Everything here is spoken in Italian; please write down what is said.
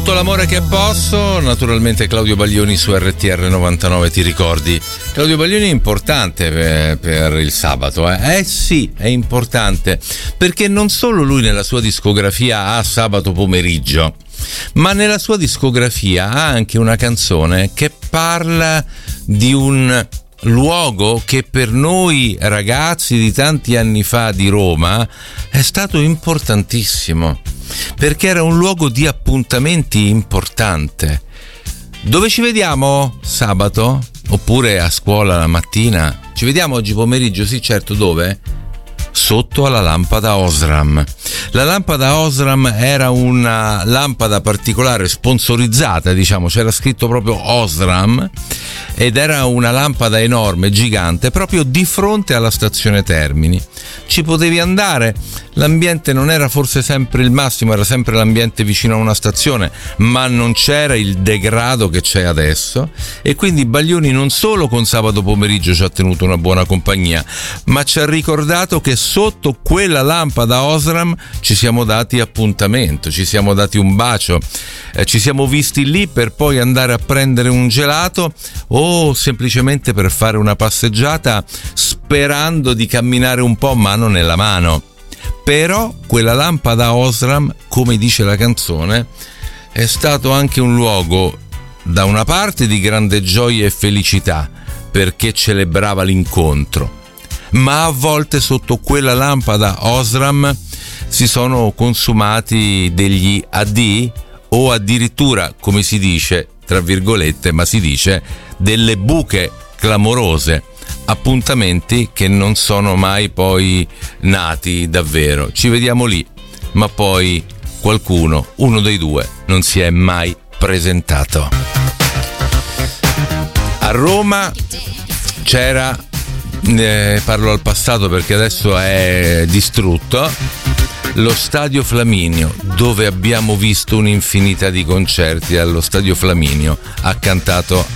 tutto l'amore che posso, naturalmente Claudio Baglioni su RTR 99, ti ricordi? Claudio Baglioni è importante per il sabato, eh? Sì, è importante, perché non solo lui nella sua discografia ha Sabato Pomeriggio, ma nella sua discografia ha anche una canzone che parla di un luogo che per noi ragazzi di tanti anni fa di Roma è stato importantissimo, perché era un luogo di appuntamenti importante. Dove ci vediamo sabato? Oppure a scuola la mattina? Ci vediamo oggi pomeriggio? Sì, certo. Dove? Sotto alla lampada Osram. La lampada Osram era una lampada particolare, sponsorizzata, diciamo, c'era scritto proprio Osram, ed era una lampada enorme, gigante, proprio di fronte alla stazione Termini. Ci potevi andare, l'ambiente non era forse sempre il massimo, era sempre l'ambiente vicino a una stazione, ma non c'era il degrado che c'è adesso, e quindi Baglioni non solo con Sabato Pomeriggio ci ha tenuto una buona compagnia, ma ci ha ricordato che sotto quella lampada Osram ci siamo dati appuntamento, ci siamo dati un bacio, ci siamo visti lì per poi andare a prendere un gelato o semplicemente per fare una passeggiata, sperando di camminare un po' mano nella mano. Però quella lampada Osram, come dice la canzone, è stato anche un luogo da una parte di grande gioia e felicità, perché celebrava l'incontro, ma a volte sotto quella lampada Osram si sono consumati degli addii, o addirittura, come si dice, tra virgolette, ma si dice, delle buche clamorose, appuntamenti che non sono mai poi nati davvero. Ci vediamo lì, ma poi qualcuno, uno dei due, non si è mai presentato. A Roma c'era, parlo al passato perché adesso è distrutto, lo Stadio Flaminio, dove abbiamo visto un'infinità di concerti. Allo Stadio Flaminio ha cantato